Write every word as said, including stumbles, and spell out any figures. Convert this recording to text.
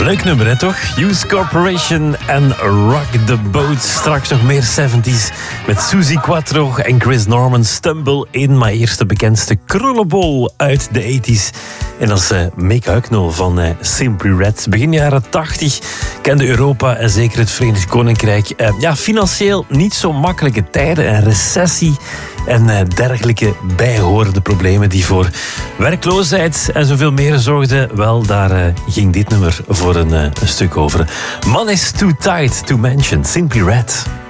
Leuk nummer, hè, toch? Youth Corporation en Rock the Boat. Straks nog meer zeventies met Suzy Quattro en Chris Norman. Stumble in, maar eerst de bekendste krullenbol uit de tachtiger. En dat is uh, Make Hucknall van uh, Simply Red. Begin jaren tachtig kende Europa en zeker het Verenigd Koninkrijk uh, ja, financieel niet zo makkelijke tijden. Een recessie en uh, dergelijke bijhorende problemen die voor werkloosheid en zoveel meer zorgden. Wel, daar uh, ging dit nummer voor een, uh, een stuk over. Man is too tight to mention. Simply Red.